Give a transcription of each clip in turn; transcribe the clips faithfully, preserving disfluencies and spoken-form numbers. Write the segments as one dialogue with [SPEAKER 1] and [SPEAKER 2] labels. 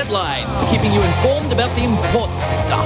[SPEAKER 1] Headlines, keeping you informed about the important stuff.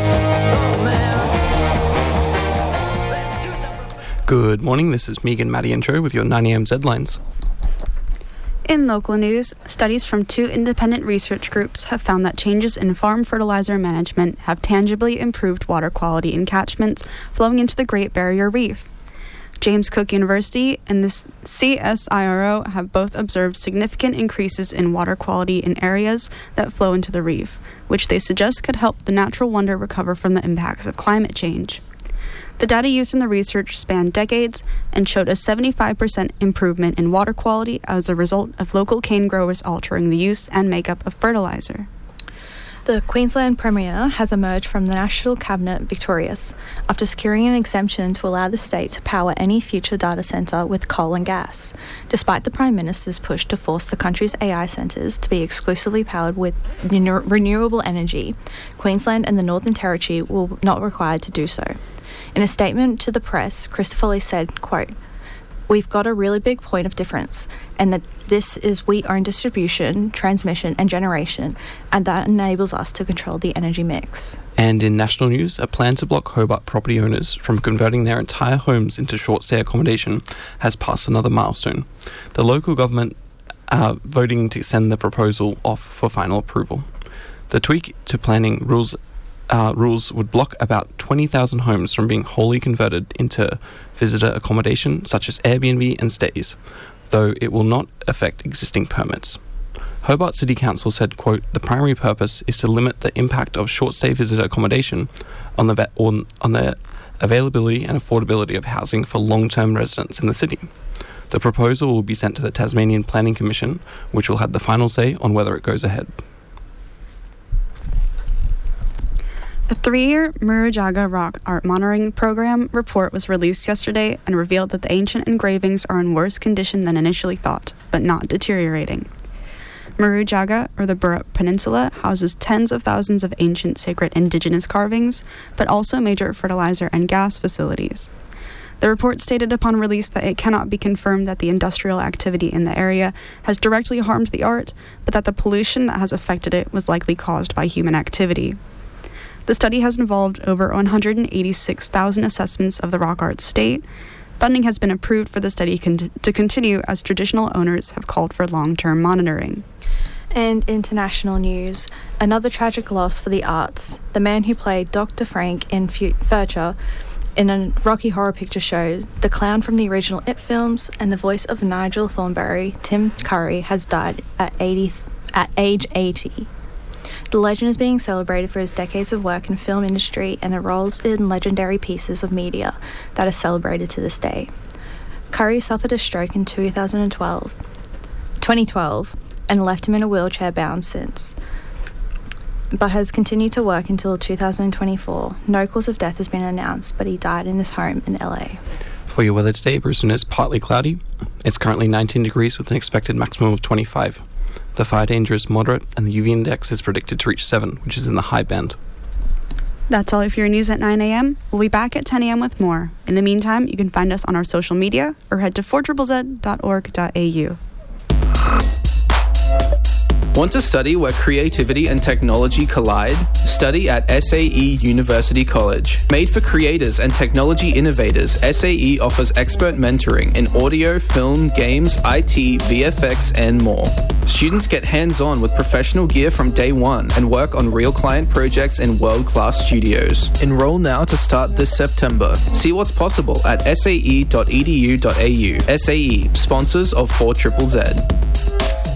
[SPEAKER 2] Good morning, this is Megan, Maddie and Joe with your nine a.m. Headlines.
[SPEAKER 3] In local news, studies from two independent research groups have found that changes in farm fertilizer management have tangibly improved water quality in catchments flowing into the Great Barrier Reef. James Cook University and the C S I R O have both observed significant increases in water quality in areas that flow into the reef, which they suggest could help the natural wonder recover from the impacts of climate change. The data used in the research spanned decades and showed a seventy-five percent improvement in water quality as a result of local cane growers altering the use and makeup of fertilizer.
[SPEAKER 4] The Queensland Premier has emerged from the National Cabinet victorious after securing an exemption to allow the state to power any future data centre with coal and gas, despite the Prime Minister's push to force the country's A I centres to be exclusively powered with renewable energy. Queensland and the Northern Territory will not be required to do so. In a statement to the press, Christopher Lee said, quote, "We've got a really big point of difference, and that this is we own distribution, transmission and generation, and that enables us to control the energy mix."
[SPEAKER 2] And in national news, a plan to block Hobart property owners from converting their entire homes into short-stay accommodation has passed another milestone. The local government are voting to send the proposal off for final approval. The tweak to planning rules Uh, rules would block about twenty thousand homes from being wholly converted into visitor accommodation, such as Airbnb and stays, though it will not affect existing permits. Hobart City Council said, quote, "The primary purpose is to limit the impact of short-stay visitor accommodation on the, on, on the availability and affordability of housing for long-term residents in the city. The proposal will be sent to the Tasmanian Planning Commission, which will have the final say on whether it goes ahead."
[SPEAKER 3] A three-year Murujaga rock art monitoring program report was released yesterday and revealed that the ancient engravings are in worse condition than initially thought, but not deteriorating. Murujaga, or the Burrup Peninsula, houses tens of thousands of ancient sacred indigenous carvings, but also major fertilizer and gas facilities. The report stated upon release that it cannot be confirmed that the industrial activity in the area has directly harmed the art, but that the pollution that has affected it was likely caused by human activity. The study has involved over one hundred eighty-six thousand assessments of the rock art state. Funding has been approved for the study con- to continue as traditional owners have called for long-term monitoring.
[SPEAKER 4] And international news, another tragic loss for the arts. The man who played Doctor Frank in Furcher in a Rocky Horror Picture Show, the clown from the original It films, and the voice of Nigel Thornberry, Tim Curry, has died at eighty at age eighty. The legend is being celebrated for his decades of work in film industry and the roles in legendary pieces of media that are celebrated to this day. Curry suffered a stroke in two thousand twelve, twenty twelve and left him in a wheelchair bound since, but has continued to work until two thousand twenty-four. No cause of death has been announced, but he died in his home in L A.
[SPEAKER 2] For your weather today, Brisbane is partly cloudy. It's currently nineteen degrees with an expected maximum of twenty-five. The fire danger is moderate, and the U V index is predicted to reach seven, which is in the high band.
[SPEAKER 3] That's all for your news at nine a.m. We'll be back at ten a.m. with more. In the meantime, you can find us on our social media or head to four z z dot org dot a u.
[SPEAKER 5] Want to study where creativity and technology collide? Study at S A E University College. Made for creators and technology innovators, S A E offers expert mentoring in audio, film, games, I T, V F X, and more. Students get hands-on with professional gear from day one and work on real client projects in world-class studios. Enroll now to start this September. See what's possible at s a e dot e d u dot a u. S A E, sponsors of four Z Z Z.